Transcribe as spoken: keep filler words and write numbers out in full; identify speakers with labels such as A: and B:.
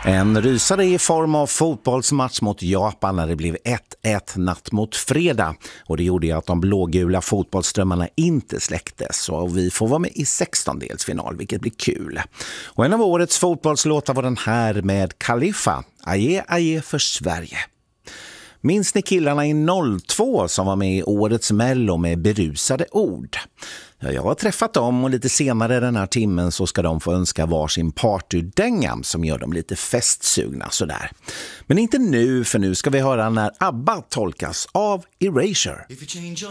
A: En rysare i form av fotbollsmatch mot Japan när det blev ett ett natt mot fredag. Och det gjorde att de blågula fotbollsströmmarna inte släcktes. Och vi får vara med i sextondelsfinal, vilket blir kul. Och en av årets fotbollslåtar var den här med Khalifa. Aje, aje för Sverige. Minns ni killarna i noll två som var med i årets Mello med berusade ord? Ja, jag har träffat dem och lite senare den här timmen så ska de få önska varsin partydänga som gör dem lite festsugna sådär. Men inte nu, för nu ska vi höra när ABBA tolkas av Erasure.